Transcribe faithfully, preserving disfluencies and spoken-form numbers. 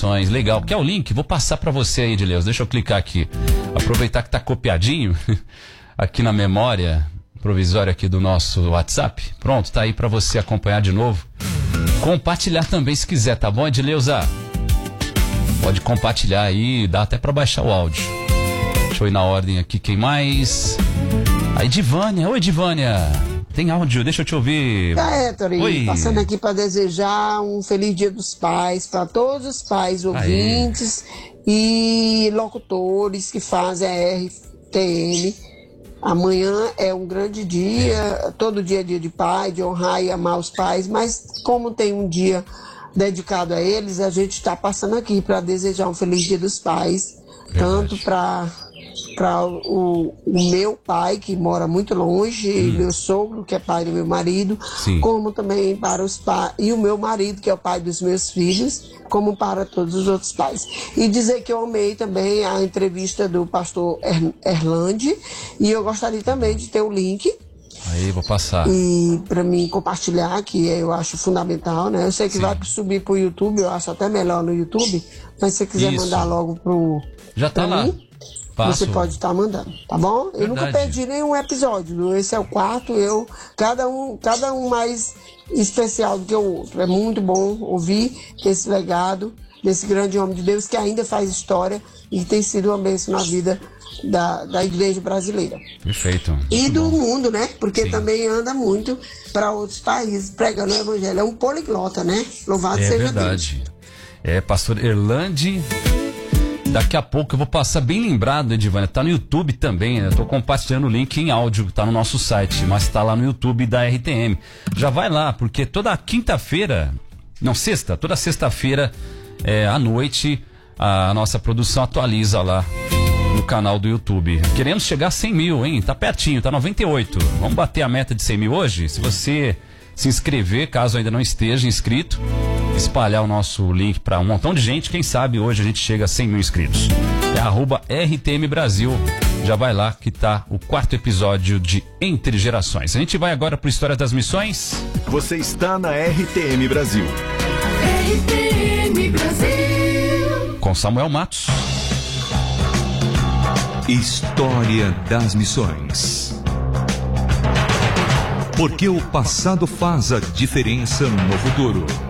Gerações. Legal. Quer o link? Vou passar para você aí, Edileuza. Deixa eu clicar aqui. Aproveitar que tá copiadinho aqui na memória provisória aqui do nosso WhatsApp. Pronto, tá aí para você acompanhar de novo. Compartilhar também se quiser, tá bom, Edileuza? Pode compartilhar aí, dá até para baixar o áudio. Deixa eu ir na ordem aqui, quem mais? A Edivânia. Oi, Edivânia. Tem áudio, deixa eu te ouvir. É, Torinho, Oi. passando aqui para desejar um feliz Dia dos Pais para todos os pais ouvintes Aê. E locutores que fazem a R T M. Amanhã é um grande dia, é. Todo dia é dia de pai, de honrar e amar os pais, mas como tem um dia dedicado a eles, a gente está passando aqui para desejar um feliz Dia dos Pais, Verdade. Tanto para para o, o meu pai, que mora muito longe, hum. meu sogro, que é pai do meu marido, Sim. como também para os pais, e o meu marido, que é o pai dos meus filhos, como para todos os outros pais. E dizer que eu amei também a entrevista do pastor er, Erlande, e eu gostaria também de ter o link. Aí, vou passar. E para mim compartilhar, que eu acho fundamental, né? Eu sei que Sim. vai subir pro YouTube, eu acho até melhor no YouTube, mas se você quiser Isso. mandar logo pro... Já tá lá. Mim, Passo. Você pode estar mandando, tá bom? Verdade. Eu nunca perdi nenhum episódio. Esse é o quarto, eu, cada um, cada um mais especial do que o outro. É muito bom ouvir esse legado desse grande homem de Deus que ainda faz história e que tem sido uma bênção na vida da, da igreja brasileira. Perfeito. E do bom. mundo, né? Porque Sim. também anda muito para outros países pregando o evangelho. É um poliglota, né? Louvado é seja verdade. Deus. É, pastor Erlande. Daqui a pouco eu vou passar bem lembrado, Edivânia, tá no YouTube também, né? Eu tô compartilhando o link em áudio, tá no nosso site, mas tá lá no YouTube da R T M. Já vai lá, porque toda quinta-feira, não, sexta, toda sexta-feira é, à noite, a nossa produção atualiza lá no canal do YouTube. Queremos chegar a cem mil, hein? Tá pertinho, tá noventa e oito. Vamos bater a meta de cem mil hoje? Se você se inscrever, caso ainda não esteja inscrito, espalhar o nosso link para um montão de gente, quem sabe hoje a gente chega a cem mil inscritos. É arroba R T M Brasil, já vai lá que tá o quarto episódio de Entre Gerações. A gente vai agora pro História das Missões. Você está na R T M Brasil. R T M Brasil. Com Samuel Matos. História das Missões. Porque o passado faz a diferença no futuro.